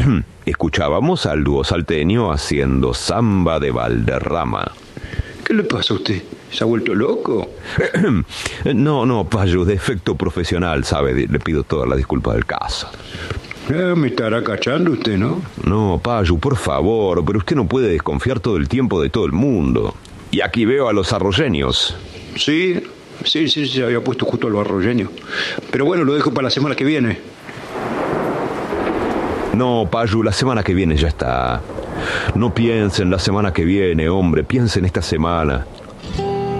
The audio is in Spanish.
Escuchábamos al dúo salteño haciendo Samba de Valderrama. ¿Qué le pasa a usted? ¿Se ha vuelto loco? No, Payo, defecto profesional, ¿sabe? Le pido toda la disculpa del caso. Me estará cachando usted, ¿no? No, Payo, por favor, pero usted no puede desconfiar todo el tiempo de todo el mundo. Y aquí veo a los arroyeños. Sí, se había puesto justo a los arroyeños. Pero bueno, lo dejo para la semana que viene. No, Payo, la semana que viene ya está. No piense en la semana que viene, hombre, piense en esta semana.